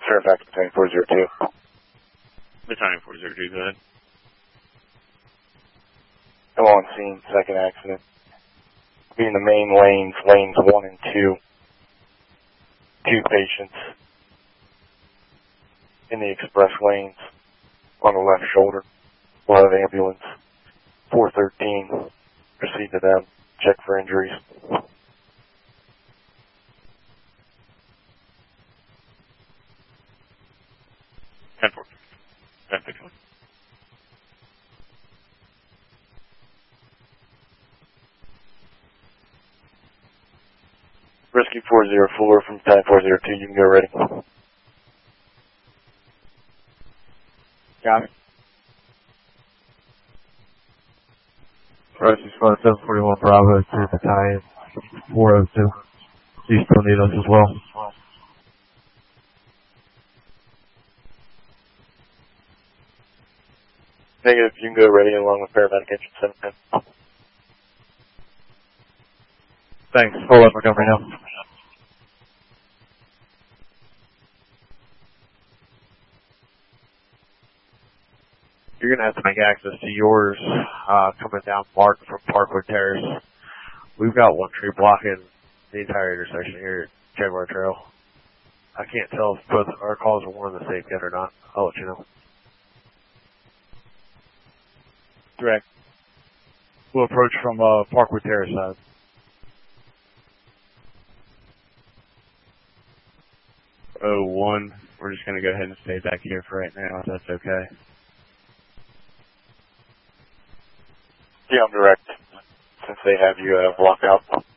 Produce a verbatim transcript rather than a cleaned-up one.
Fairfax Battalion four zero two. Battalion four zero two, go ahead. I'm on scene, second accident. Be in the main lanes, lanes one and two. Two patients in the express lanes on the left shoulder. One of the ambulance. four thirteen. Proceed to them. Check for injuries. ten four. ten six one. Rescue four zero four from Battalion four zero two, you can go ready. Got it. Rescue Squad seven forty-one Bravo to Battalion four oh two. Do you still need us as well? Negative, you can go ready along with paramedic engine seven ten. Thanks. Hold up, we're coming right now. You're going to have to make access to yours uh, coming down Park from Parkwood Terrace. We've got one tree blocking the entire intersection here at Jaguar Trail. I can't tell if both our calls are one of the safe yet or not. I'll let you know. Direct. We'll approach from uh, Parkwood Terrace side. Oh one, we're just going to go ahead and stay back here for right now, if that's okay. Yeah, I'm direct, since they have you uh, blocked out.